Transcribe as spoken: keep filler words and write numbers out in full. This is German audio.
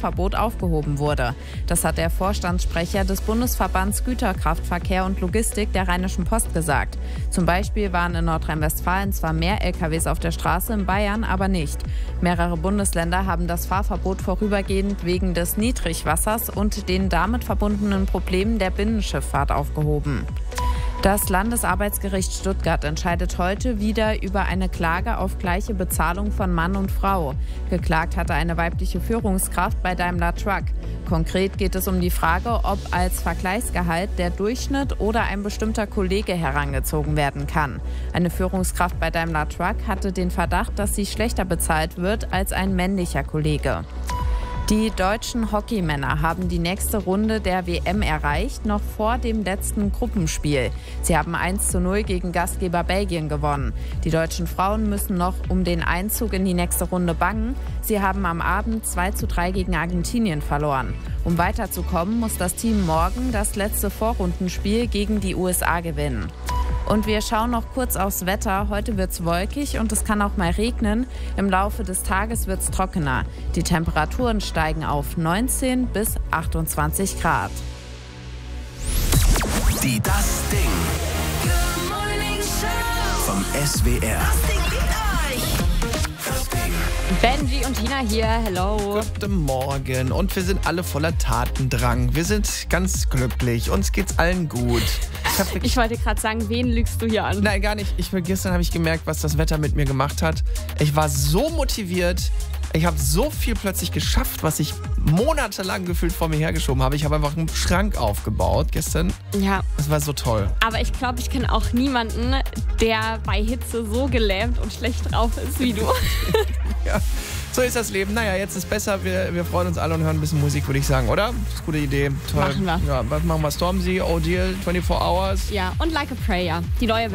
Fahrverbot aufgehoben wurde. Das hat der Vorstandssprecher des Bundesverbands Güterkraftverkehr und Logistik der Rheinischen Post gesagt. Zum Beispiel waren in Nordrhein-Westfalen zwar mehr L K Ws auf der Straße, in Bayern aber nicht. Mehrere Bundesländer haben das Fahrverbot vorübergehend wegen des Niedrigwassers und den damit verbundenen Problemen der Binnenschifffahrt aufgehoben. Das Landesarbeitsgericht Stuttgart entscheidet heute wieder über eine Klage auf gleiche Bezahlung von Mann und Frau. Geklagt hatte eine weibliche Führungskraft bei Daimler Truck. Konkret geht es um die Frage, ob als Vergleichsgehalt der Durchschnitt oder ein bestimmter Kollege herangezogen werden kann. Eine Führungskraft bei Daimler Truck hatte den Verdacht, dass sie schlechter bezahlt wird als ein männlicher Kollege. Die deutschen Hockeymänner haben die nächste Runde der W M erreicht, noch vor dem letzten Gruppenspiel. Sie haben eins zu null gegen Gastgeber Belgien gewonnen. Die deutschen Frauen müssen noch um den Einzug in die nächste Runde bangen. Sie haben am Abend zwei zu drei gegen Argentinien verloren. Um weiterzukommen, muss das Team morgen das letzte Vorrundenspiel gegen die U S A gewinnen. Und wir schauen noch kurz aufs Wetter. Heute wird es wolkig und es kann auch mal regnen. Im Laufe des Tages wird es trockener. Die Temperaturen steigen auf neunzehn bis achtundzwanzig Grad. Die Das Ding vom S W R. Benji und Tina hier, hello. Guten Morgen und wir sind alle voller Tatendrang. Wir sind ganz glücklich, uns geht's allen gut. Ich, hab ich wollte gerade sagen, wen lügst du hier an? Nein, gar nicht. Ich, gestern habe ich gemerkt, was das Wetter mit mir gemacht hat. Ich war so motiviert. Ich habe so viel plötzlich geschafft, was ich monatelang gefühlt vor mir hergeschoben habe. Ich habe einfach einen Schrank aufgebaut gestern. Ja. Das war so toll. Aber ich glaube, ich kenne auch niemanden, der bei Hitze so gelähmt und schlecht drauf ist wie du. Ja, so ist das Leben. Naja, jetzt ist besser. Wir, wir freuen uns alle und hören ein bisschen Musik, würde ich sagen, oder? Das ist eine gute Idee. Toll. Machen wir. Ja, was machen wir? Stormzy, Oh Deal, vierundzwanzig Hours. Ja, und Like a Prayer, die neue